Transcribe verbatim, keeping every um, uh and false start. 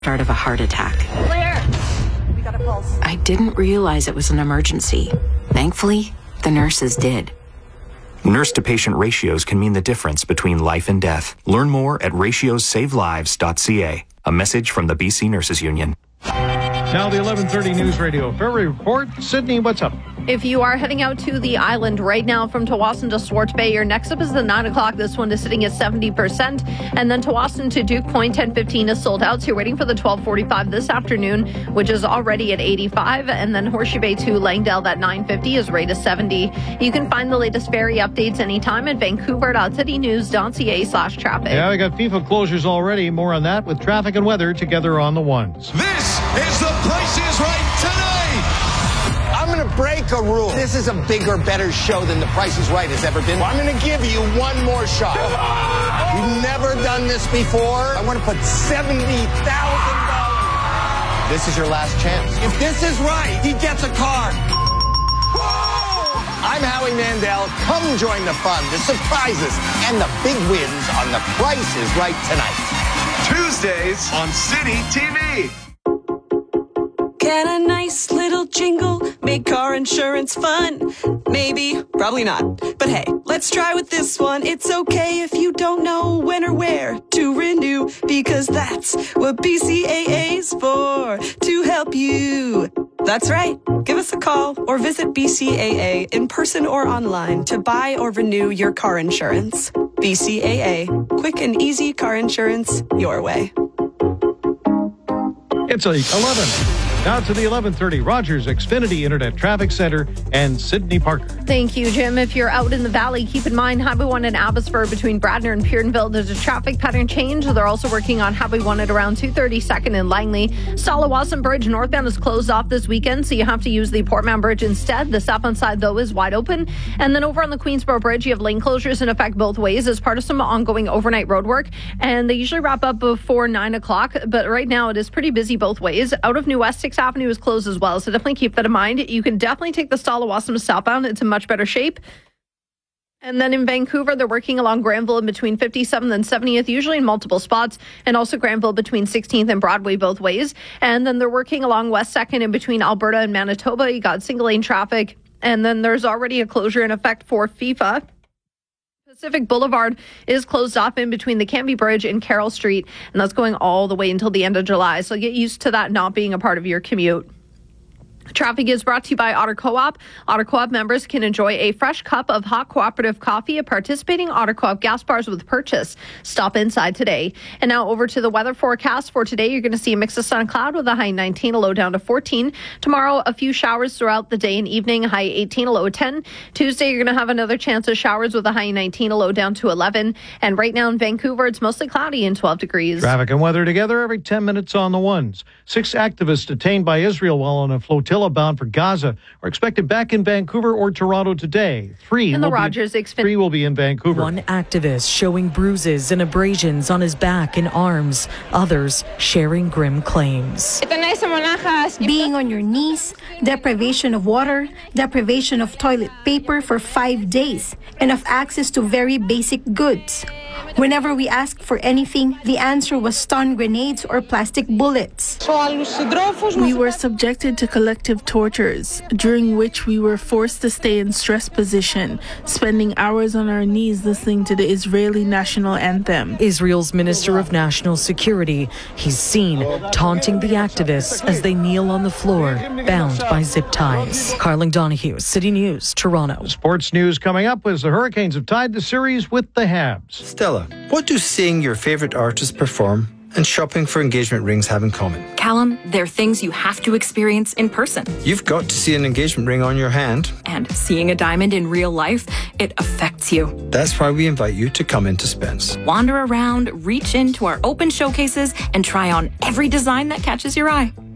start of a heart attack. Claire, we got a pulse. I didn't realize it was an emergency. Thankfully, the nurses did. Nurse-to-patient ratios can mean the difference between life and death. Learn more at ratios save lives dot c a. A message from the B C Nurses Union. Now the eleven thirty News Radio Ferry Report. Sydney, what's up? If you are heading out to the island right now from Tawasin to Swartz Bay, your next up is the nine o'clock. This one is sitting at seventy percent. And then Tawasin to Duke Point, ten fifteen is sold out. So you're waiting for the twelve forty-five this afternoon, which is already at eighty-five. And then Horseshoe Bay to Langdale, that nine fifty is rate of seventy. You can find the latest ferry updates anytime at vancouver dot city news dot c a slash traffic. Yeah, we got FIFA closures already. More on that with traffic and weather together on the ones. This is the Price is Right tonight. I'm going to break a rule. This is a bigger, better show than The Price is Right has ever been. I'm going to give you one more shot. We've never done this before. I want to put seventy thousand dollars. This is your last chance. If this is right, he gets a car. Whoa! I'm Howie Mandel. Come join the fun, the surprises, and the big wins on The Price is Right tonight. Tuesdays on City T V. Get a nice little jingle, make car insurance fun. Maybe, probably not. But hey, let's try with this one. It's okay if you don't know when or where to renew, because that's what B C A A's for, to help you. That's right. Give us a call or visit B C A A in person or online to buy or renew your car insurance. B C A A. Quick and easy car insurance your way. It's eleven. Now to the eleven thirty Rogers Xfinity Internet Traffic Center and Sydney Parker. Thank you, Jim. If you're out in the valley, keep in mind Highway one in Abbotsford between Bradner and Purtonville. There's a traffic pattern change. They're also working on Highway one at around two thirty-second in Langley. Stalawasan Bridge northbound is closed off this weekend, so you have to use the Portman Bridge instead. The southbound side, though, is wide open. And then over on the Queensboro Bridge, you have lane closures in effect both ways as part of some ongoing overnight road work. And they usually wrap up before nine o'clock, but right now it is pretty busy both ways. Out of New Essex Avenue is closed as well, so definitely keep that in mind. You can definitely take the Stalawasan southbound. It's in much better shape. And then in Vancouver, they're working along Granville in between fifty-seventh and seventieth, usually in multiple spots, and also Granville between sixteenth and Broadway both ways. And then they're working along West second in between Alberta and Manitoba. You got single lane traffic. And then there's already a closure in effect for FIFA. Pacific Boulevard is closed off in between the Canby Bridge and Carroll Street, and that's going all the way until the end of July. So get used to that not being a part of your commute. Traffic is brought to you by Otter Co-op. Otter Co-op members can enjoy a fresh cup of hot cooperative coffee at participating Otter Co-op gas bars with purchase. Stop inside today. And now over to the weather forecast for today. You're going to see a mix of sun and cloud with a high nineteen, a low down to fourteen. Tomorrow, a few showers throughout the day and evening, high eighteen, a low ten. Tuesday, you're going to have another chance of showers with a high nineteen, a low down to eleven. And right now in Vancouver, it's mostly cloudy and twelve degrees. Traffic and weather together every ten minutes on the ones. Six activists detained by Israel while on a flotilla bound for Gaza are expected back in Vancouver or Toronto today. Three, and the will, Rogers be, three will be in Vancouver. One activist showing bruises and abrasions on his back and arms. Others sharing grim claims. Being on your knees, deprivation of water, deprivation of toilet paper for five days, and of access to very basic goods. Whenever we asked for anything, the answer was stun grenades or plastic bullets. We were subjected to collective tortures, during which we were forced to stay in stress position, spending hours on our knees listening to the Israeli national anthem. Israel's Minister of National Security, he's seen taunting the activists as they kneel on the floor, bound by zip ties. Carling Donahue, City News, Toronto. Sports news coming up as the Hurricanes have tied the series with the Habs. Stella, what do seeing your favourite artist perform and shopping for engagement rings have in common? Callum, they're things you have to experience in person. You've got to see an engagement ring on your hand. And seeing a diamond in real life, it affects you. That's why we invite you to come into Spence. Wander around, reach into our open showcases, and try on every design that catches your eye.